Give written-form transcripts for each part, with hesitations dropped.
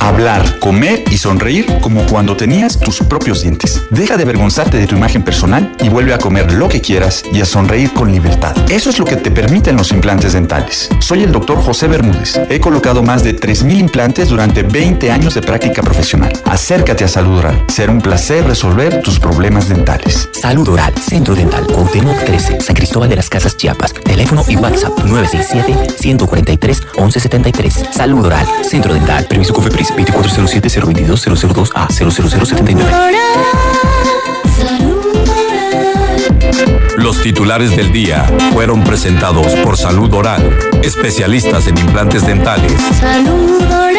Hablar, comer y sonreír como cuando tenías tus propios dientes. Deja de avergonzarte de tu imagen personal y vuelve a comer lo que quieras y a sonreír con libertad. Eso es lo que te permiten los implantes dentales. Soy el Dr. José Bermúdez. He colocado más de 3,000 implantes durante 20 años de práctica profesional. Acércate a Salud Oral. Será un placer resolver tus problemas dentales. Salud Oral, Centro Dental, Cuauhtémoc 13, San Cristóbal de las Casas, Chiapas. Teléfono y WhatsApp 967-143-1173. Salud Oral, Centro Dental. Permiso COFEPRIS 2407-022-002A 00079. Los titulares del día fueron presentados por Salud Oral, especialistas en implantes dentales. Salud Oral.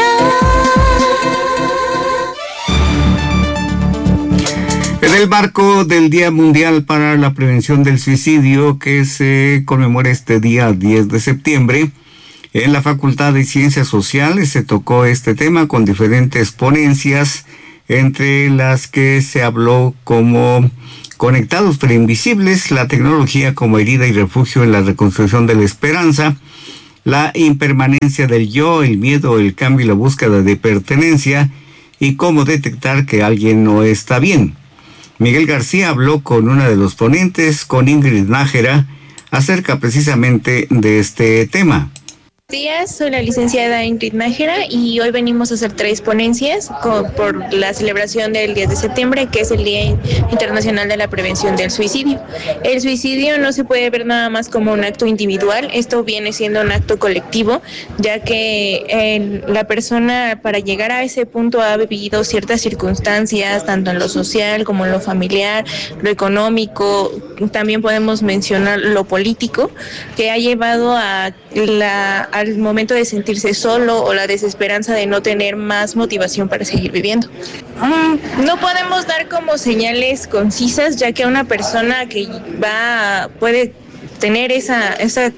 En el marco del Día Mundial para la Prevención del Suicidio, que se conmemora este día 10 de septiembre, en la Facultad de Ciencias Sociales se tocó este tema con diferentes ponencias, entre las que se habló como Conectados pero Invisibles, la tecnología como herida y refugio en la reconstrucción de la esperanza, la impermanencia del yo, el miedo, el cambio y la búsqueda de pertenencia, y cómo detectar que alguien no está bien. Miguel García habló con una de los ponentes, con Ingrid Nájera, acerca precisamente de este tema. Buenos días, soy la licenciada Ingrid Nájera y hoy venimos a hacer 3 ponencias por la celebración del 10 de septiembre, que es el Día Internacional de la Prevención del Suicidio. El suicidio no se puede ver nada más como un acto individual, esto viene siendo un acto colectivo, ya que la persona para llegar a ese punto ha vivido ciertas circunstancias, tanto en lo social como en lo familiar, lo económico, también podemos mencionar lo político, que ha llevado al momento de sentirse solo o la desesperanza de no tener más motivación para seguir viviendo. No podemos dar como señales concisas, ya que una persona que puede tener esa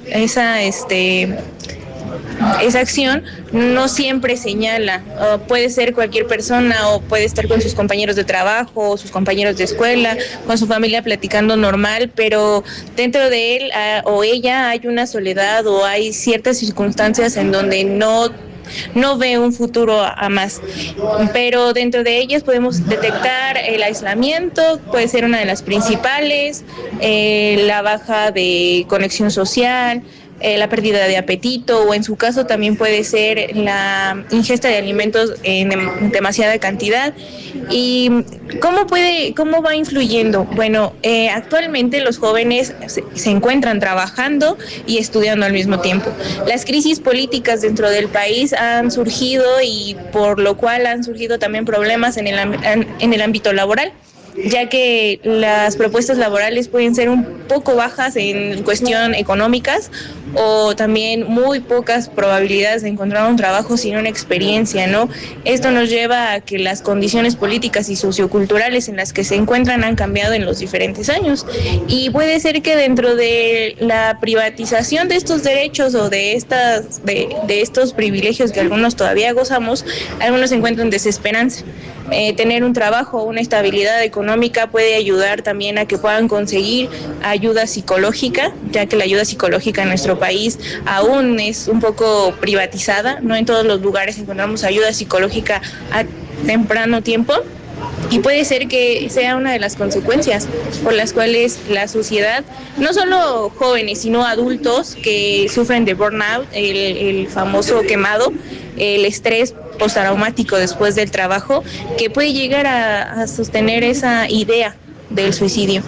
acción no siempre señala, puede ser cualquier persona o puede estar con sus compañeros de trabajo, o sus compañeros de escuela, con su familia platicando normal, pero dentro de él o ella hay una soledad o hay ciertas circunstancias en donde no ve un futuro a más, pero dentro de ellas podemos detectar el aislamiento, puede ser una de las principales, la baja de conexión social, la pérdida de apetito, o en su caso también puede ser la ingesta de alimentos en demasiada cantidad. ¿Y cómo va influyendo? Bueno, actualmente los jóvenes se encuentran trabajando y estudiando al mismo tiempo. Las crisis políticas dentro del país han surgido y por lo cual han surgido también problemas en el ámbito laboral, ya que las propuestas laborales pueden ser un poco bajas en cuestión económicas o también muy pocas probabilidades de encontrar un trabajo sin una experiencia, ¿no? Esto nos lleva a que las condiciones políticas y socioculturales en las que se encuentran han cambiado en los diferentes años, y puede ser que dentro de la privatización de estos derechos o de estos privilegios que algunos todavía gozamos, algunos encuentran desesperanza. Tener un trabajo, una estabilidad económica puede ayudar también a que puedan conseguir ayuda psicológica, ya que la ayuda psicológica en nuestro país aún es un poco privatizada, no en todos los lugares encontramos ayuda psicológica a temprano tiempo, y puede ser que sea una de las consecuencias por las cuales la sociedad, no solo jóvenes, sino adultos que sufren de burnout, el famoso quemado, el estrés postraumático después del trabajo, que puede llegar a sostener esa idea del suicidio.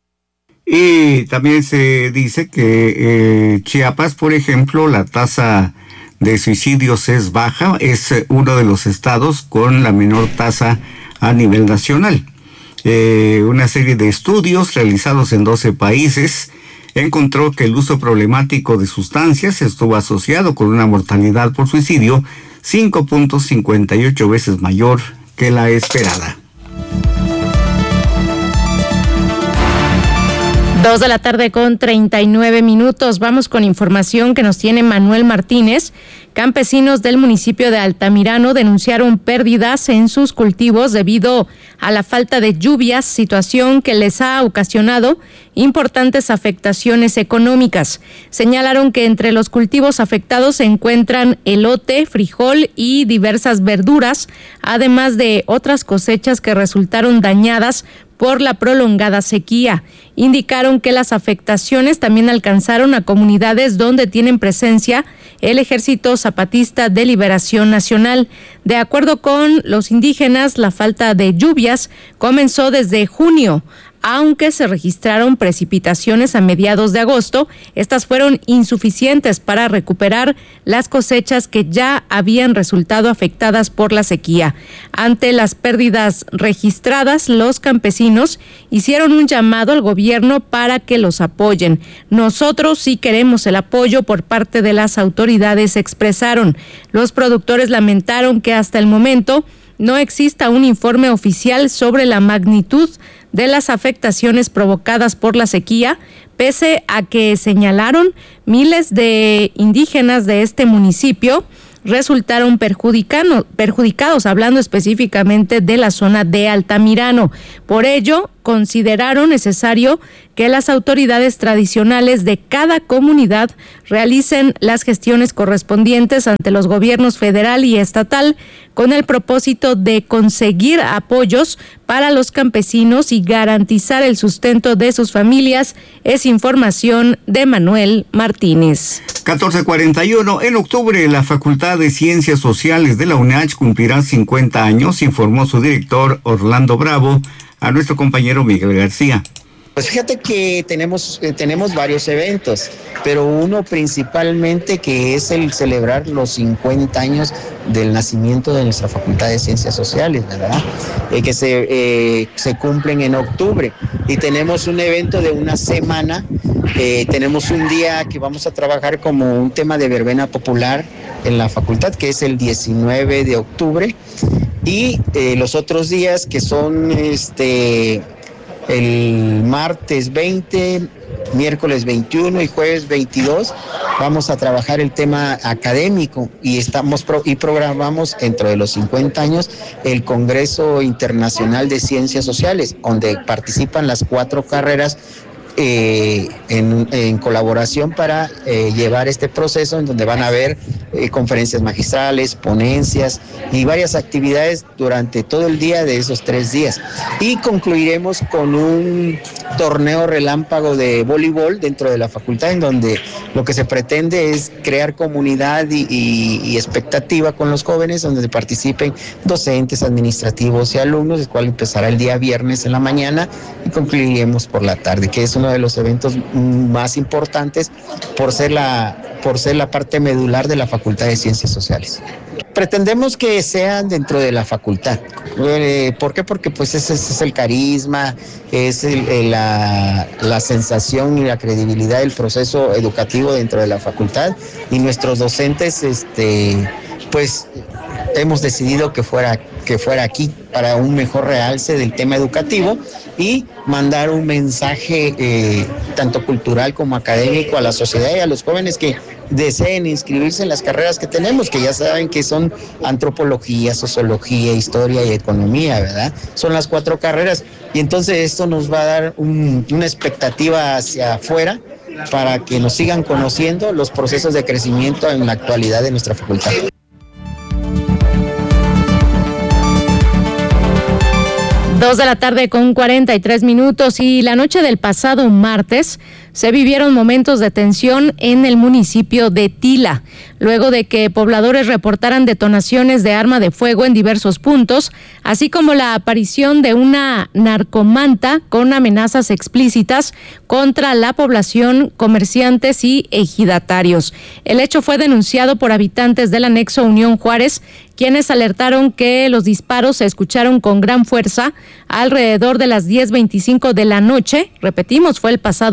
Y también se dice que Chiapas, por ejemplo, la tasa de suicidios es baja, es uno de los estados con la menor tasa a nivel nacional. Una serie de estudios realizados en 12 países encontró que el uso problemático de sustancias estuvo asociado con una mortalidad por suicidio 5.58 veces mayor que la esperada. 2:39 p.m. Vamos con información que nos tiene Manuel Martínez, Campesinos del municipio de Altamirano denunciaron pérdidas en sus cultivos debido a la falta de lluvias, situación que les ha ocasionado importantes afectaciones económicas. Señalaron que entre los cultivos afectados se encuentran elote, frijol y diversas verduras, además de otras cosechas que resultaron dañadas por la prolongada sequía. Indicaron que las afectaciones también alcanzaron a comunidades donde tienen presencia el Ejército Zapatista de Liberación Nacional. De acuerdo con los indígenas, la falta de lluvias comenzó desde junio. Aunque se registraron precipitaciones a mediados de agosto, estas fueron insuficientes para recuperar las cosechas que ya habían resultado afectadas por la sequía. Ante las pérdidas registradas, los campesinos hicieron un llamado al gobierno para que los apoyen. Nosotros sí queremos el apoyo por parte de las autoridades, expresaron. Los productores lamentaron que hasta el momento no exista un informe oficial sobre la magnitud de las afectaciones provocadas por la sequía, pese a que señalaron miles de indígenas de este municipio resultaron perjudicados, hablando específicamente de la zona de Altamirano. Por ello, consideraron necesario que las autoridades tradicionales de cada comunidad realicen las gestiones correspondientes ante los gobiernos federal y estatal con el propósito de conseguir apoyos para los campesinos y garantizar el sustento de sus familias. Es información de Manuel Martínez. 14:41. En octubre, la Facultad de Ciencias Sociales de la UNACH cumplirá 50 años, informó su director Orlando Bravo a nuestro compañero Miguel García. Pues fíjate que tenemos varios eventos, pero uno principalmente que es el celebrar los 50 años del nacimiento de nuestra Facultad de Ciencias Sociales, ¿verdad? Que se cumplen en octubre. Y tenemos un evento de una semana, tenemos un día que vamos a trabajar como un tema de verbena popular en la facultad, que es el 19 de octubre, y los otros días que son el martes 20, miércoles 21 y jueves 22 vamos a trabajar el tema académico y programamos dentro de los 50 años el Congreso Internacional de Ciencias Sociales, donde participan las 4 carreras en colaboración para llevar este proceso, en donde van a haber conferencias magistrales, ponencias y varias actividades durante todo el día de esos 3 días. Y concluiremos con un torneo relámpago de voleibol dentro de la facultad, en donde lo que se pretende es crear comunidad y expectativa con los jóvenes, donde participen docentes, administrativos y alumnos, el cual empezará el día viernes en la mañana y concluiremos por la tarde, que es uno de los eventos más importantes por ser la parte medular de la Facultad de Ciencias Sociales. Pretendemos que sean dentro de la facultad. ¿Por qué? Porque pues ese es el carisma, es la sensación y la credibilidad del proceso educativo dentro de la facultad, y nuestros docentes pues hemos decidido que fuera aquí para un mejor realce del tema educativo y mandar un mensaje tanto cultural como académico a la sociedad y a los jóvenes que deseen inscribirse en las carreras que tenemos, que ya saben que son antropología, sociología, historia y economía, ¿verdad? Son las 4 carreras, y entonces esto nos va a dar una expectativa hacia afuera para que nos sigan conociendo los procesos de crecimiento en la actualidad de nuestra facultad. 2:43 p.m. y la noche del pasado martes se vivieron momentos de tensión en el municipio de Tila, luego de que pobladores reportaran detonaciones de arma de fuego en diversos puntos, así como la aparición de una narcomanta con amenazas explícitas contra la población, comerciantes y ejidatarios. El hecho fue denunciado por habitantes del anexo Unión Juárez, quienes alertaron que los disparos se escucharon con gran fuerza alrededor de las 10:25 de la noche. Repetimos, fue el pasado martes,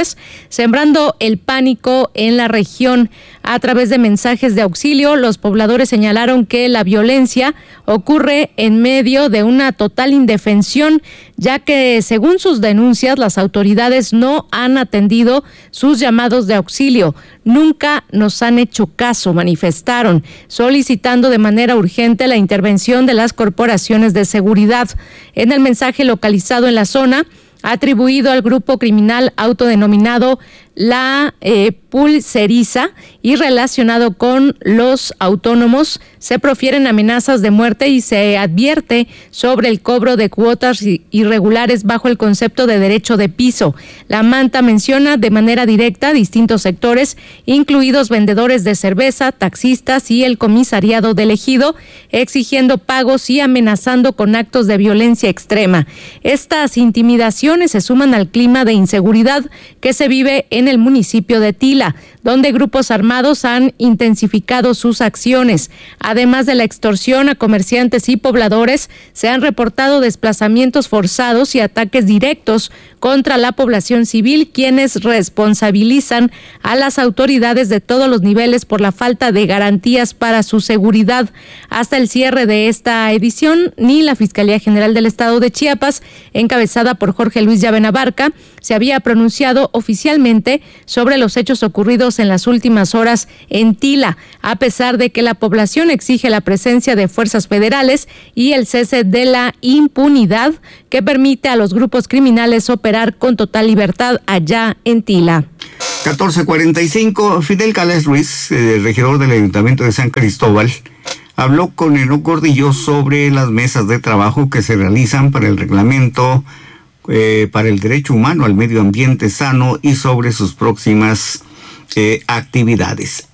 autoridades, sembrando el pánico en la región. A través de mensajes de auxilio, los pobladores señalaron que la violencia ocurre en medio de una total indefensión, ya que, según sus denuncias, las autoridades no han atendido sus llamados de auxilio. Nunca nos han hecho caso, manifestaron, solicitando de manera urgente la intervención de las corporaciones de seguridad. En el mensaje localizado en la zona, atribuido al grupo criminal autodenominado La Pulseriza y relacionado con los autónomos, se profieren amenazas de muerte y se advierte sobre el cobro de cuotas irregulares bajo el concepto de derecho de piso. La manta menciona de manera directa a distintos sectores, incluidos vendedores de cerveza, taxistas y el comisariado del ejido, exigiendo pagos y amenazando con actos de violencia extrema. Estas intimidaciones se suman al clima de inseguridad que se vive en el municipio de Tila, donde grupos armados han intensificado sus acciones. Además de la extorsión a comerciantes y pobladores, se han reportado desplazamientos forzados y ataques directos contra la población civil, quienes responsabilizan a las autoridades de todos los niveles por la falta de garantías para su seguridad. Hasta el cierre de esta edición, ni la Fiscalía General del Estado de Chiapas, encabezada por Jorge Luis Llavena Barca, se había pronunciado oficialmente sobre los hechos ocurridos en las últimas horas en Tila, a pesar de que la población exige la presencia de fuerzas federales y el cese de la impunidad que permite a los grupos criminales operar con total libertad allá en Tila. 14:45, Fidel Gálvez Ruiz, regidor del Ayuntamiento de San Cristóbal, habló con Enoc Gordillo sobre las mesas de trabajo que se realizan para el reglamento para el derecho humano al medio ambiente sano y sobre sus próximas actividades.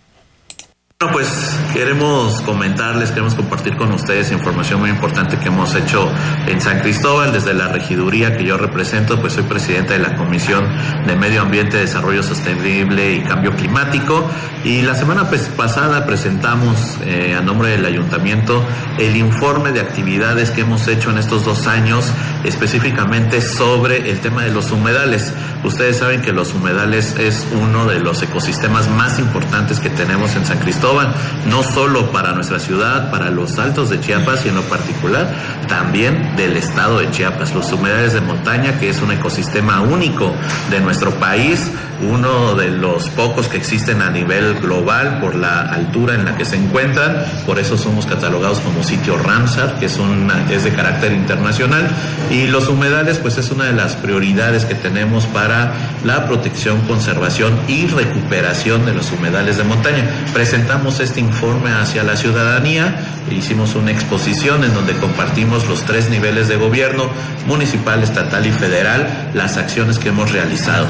Bueno, pues queremos compartir con ustedes información muy importante que hemos hecho en San Cristóbal. Desde la regiduría que yo represento, pues soy presidente de la Comisión de Medio Ambiente, Desarrollo Sostenible y Cambio Climático, y la semana pasada presentamos a nombre del ayuntamiento el informe de actividades que hemos hecho en estos 2 años, específicamente sobre el tema de los humedales. Ustedes saben que los humedales es uno de los ecosistemas más importantes que tenemos en San Cristóbal, no solo para nuestra ciudad, para los Altos de Chiapas y en lo particular también del estado de Chiapas. Los humedales de montaña, que es un ecosistema único de nuestro país, uno de los pocos que existen a nivel global por la altura en la que se encuentran, por eso somos catalogados como sitio Ramsar, que es de carácter internacional, y los humedales pues es una de las prioridades que tenemos para la protección, conservación y recuperación de los humedales de montaña. Presentamos este informe hacia la ciudadanía, hicimos una exposición en donde compartimos los 3 niveles de gobierno, municipal, estatal y federal, las acciones que hemos realizado.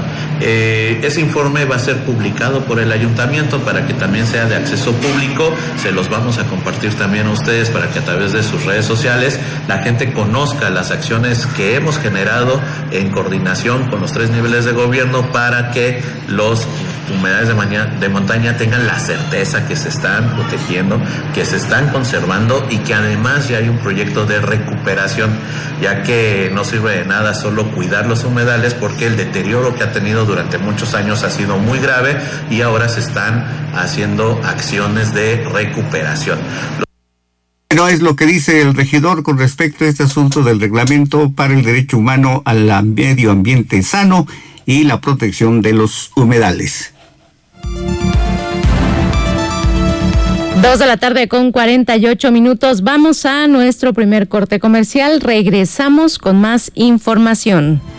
Ese informe va a ser publicado por el ayuntamiento para que también sea de acceso público. Se los vamos a compartir también a ustedes para que a través de sus redes sociales la gente conozca las acciones que hemos generado en coordinación con los 3 niveles de gobierno para que los humedales de montaña tengan la certeza que se están protegiendo, que se están conservando y que además ya hay un proyecto de recuperación, ya que no sirve de nada solo cuidar los humedales porque el deterioro que ha tenido durante muchos años ha sido muy grave y ahora se están haciendo acciones de recuperación. Bueno, es lo que dice el regidor con respecto a este asunto del reglamento para el derecho humano al medio ambiente sano y la protección de los humedales. 2:48 p.m. Vamos a nuestro primer corte comercial. Regresamos con más información.